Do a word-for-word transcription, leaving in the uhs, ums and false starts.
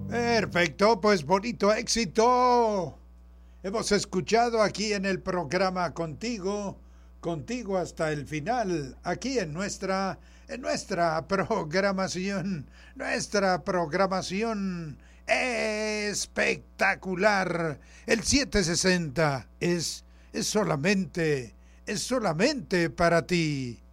Perfecto, pues bonito éxito. Hemos escuchado aquí en el programa Contigo, contigo hasta el final, aquí en nuestra, en nuestra programación, nuestra programación espectacular. El setecientos sesenta es, es solamente, es solamente para ti.